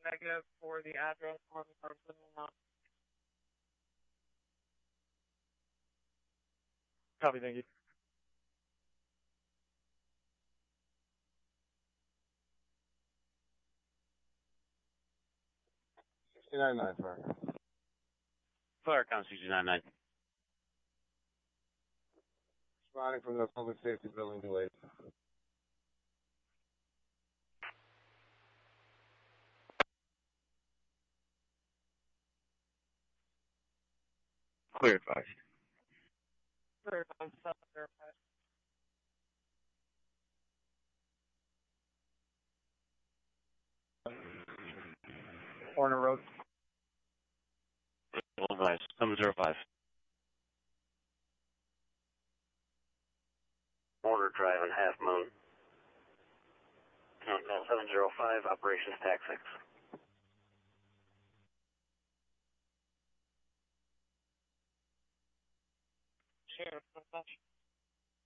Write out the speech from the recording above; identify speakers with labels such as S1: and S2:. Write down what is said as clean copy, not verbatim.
S1: negative for the address on the person not.
S2: Copy, thank you.
S3: $69.9, Fire.
S4: Firecom 699.
S3: Responding from the public safety building delayed.
S4: Clear advice.
S1: Clear on 705.
S2: Warner Road.
S4: Advice. 705. Warner Drive and Half Moon. Countdown 705, Operations TAC 6.
S1: Sheriff, dispatch.